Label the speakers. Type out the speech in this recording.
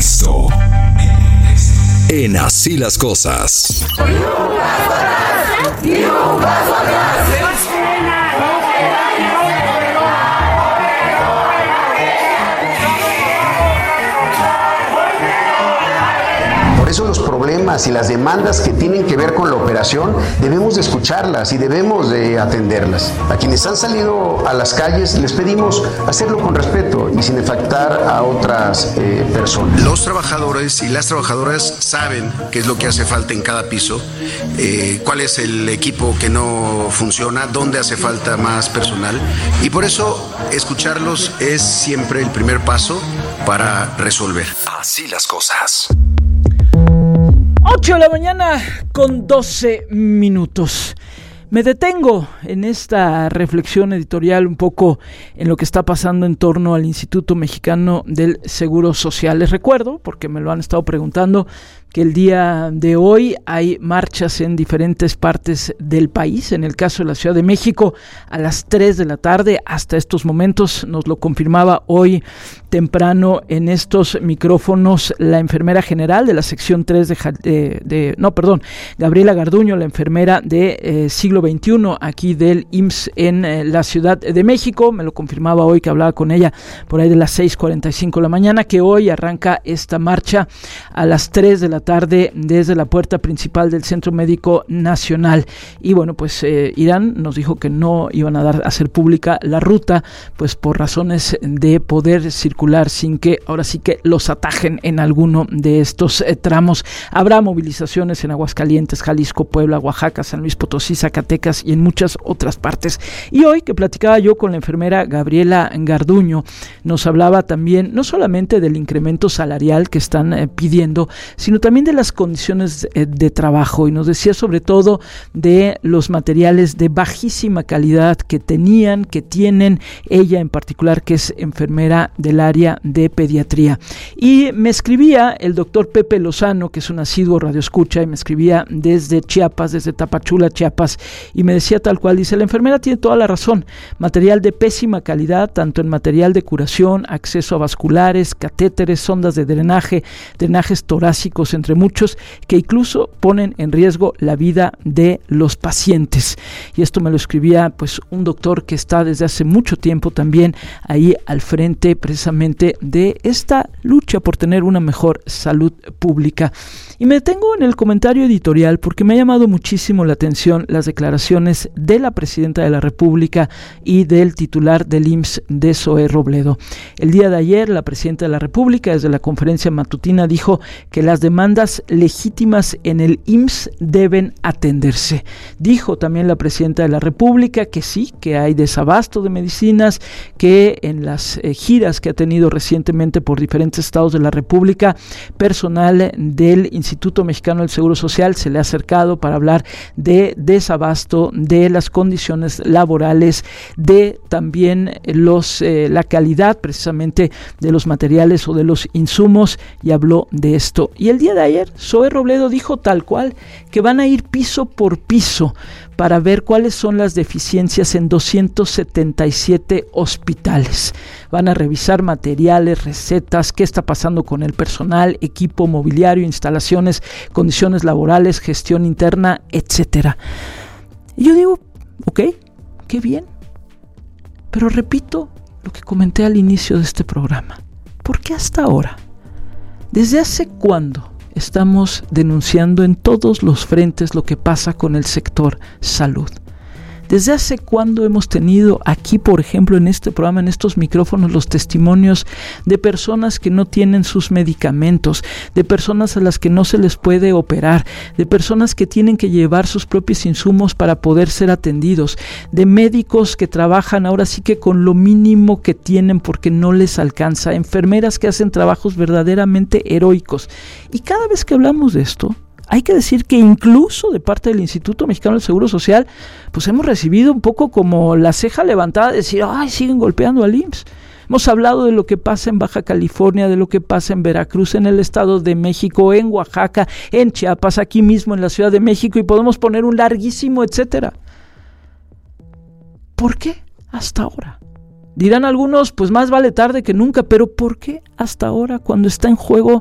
Speaker 1: contexto. En Así las Cosas.
Speaker 2: Por eso los problemas y las demandas que tienen que ver con la operación debemos de escucharlas y debemos de atenderlas. A quienes han salido a las calles les pedimos hacerlo con respeto y sin afectar a otras personas.
Speaker 3: Los trabajadores y las trabajadoras saben qué es lo que hace falta en cada piso, cuál es el equipo que no funciona, dónde hace falta más personal, y por eso escucharlos es siempre el primer paso para resolver.
Speaker 1: Así las Cosas.
Speaker 4: 8 de la mañana con 12 minutos. Me detengo en esta reflexión editorial un poco en lo que está pasando en torno al Instituto Mexicano del Seguro Social. Les recuerdo, porque me lo han estado preguntando, que el día de hoy hay marchas en diferentes partes del país. En el caso de la Ciudad de México, a las 3 de la tarde, hasta estos momentos, nos lo confirmaba hoy temprano en estos micrófonos la enfermera general de la sección 3 Gabriela Garduño, la enfermera de siglo XXI aquí del IMSS en la Ciudad de México. Me lo confirmaba hoy que hablaba con ella por ahí de las 6:45 de la mañana, que hoy arranca esta marcha a las 3 de la tarde desde la puerta principal del Centro Médico Nacional. Y bueno, pues Irán nos dijo que no iban a hacer pública la ruta, pues por razones de poder circular sin que ahora sí que los atajen en alguno de estos tramos. Habrá movilizaciones en Aguascalientes, Jalisco, Puebla, Oaxaca, San Luis Potosí, Zacatecas y en muchas otras partes. Y hoy que platicaba yo con la enfermera Gabriela Garduño, nos hablaba también no solamente del incremento salarial que están pidiendo, sino también de las condiciones de trabajo, y nos decía sobre todo de los materiales de bajísima calidad que tienen ella en particular, que es enfermera del área de pediatría. Y me escribía el doctor Pepe Lozano, que es un asiduo radioescucha, y me escribía desde Chiapas, desde Tapachula, Chiapas, y me decía tal cual, dice: la enfermera tiene toda la razón, material de pésima calidad, tanto en material de curación, acceso a vasculares, catéteres, sondas de drenaje, drenajes torácicos, entre muchos, que incluso ponen en riesgo la vida de los pacientes. Y esto me lo escribía pues un doctor que está desde hace mucho tiempo también ahí al frente precisamente de esta lucha por tener una mejor salud pública. Y me detengo en el comentario editorial porque me ha llamado muchísimo la atención las declaraciones de la presidenta de la República y del titular del IMSS, de Zoé Robledo. El día de ayer, la presidenta de la República, desde la conferencia matutina, dijo que las demandas legítimas en el IMSS deben atenderse. Dijo también la presidenta de la República que sí, que hay desabasto de medicinas, que en las giras que ha tenido recientemente por diferentes estados de la República, personal del Instituto Mexicano del Seguro Social se le ha acercado para hablar de desabasto, de las condiciones laborales, de también la calidad precisamente de los materiales o de los insumos, y habló de esto. Y el día de ayer, Zoé Robledo dijo tal cual que van a ir piso por piso para ver cuáles son las deficiencias en 277 hospitales. Van a revisar materiales, recetas, qué está pasando con el personal, equipo, mobiliario, instalaciones, condiciones laborales, gestión interna, etcétera. Y yo digo, ok, qué bien. Pero repito lo que comenté al inicio de este programa. ¿Por qué hasta ahora? ¿Desde hace cuándo estamos denunciando en todos los frentes lo que pasa con el sector salud? ¿Desde hace cuándo hemos tenido aquí, por ejemplo, en este programa, en estos micrófonos, los testimonios de personas que no tienen sus medicamentos, de personas a las que no se les puede operar, de personas que tienen que llevar sus propios insumos para poder ser atendidos, de médicos que trabajan ahora sí que con lo mínimo que tienen porque no les alcanza, enfermeras que hacen trabajos verdaderamente heroicos? Y cada vez que hablamos de esto, hay que decir que incluso de parte del Instituto Mexicano del Seguro Social, pues hemos recibido un poco como la ceja levantada de decir, ¡ay, siguen golpeando al IMSS! Hemos hablado de lo que pasa en Baja California, de lo que pasa en Veracruz, en el Estado de México, en Oaxaca, en Chiapas, aquí mismo en la Ciudad de México, y podemos poner un larguísimo etcétera. ¿Por qué hasta ahora? Dirán algunos, pues más vale tarde que nunca, pero ¿por qué hasta ahora, cuando está en juego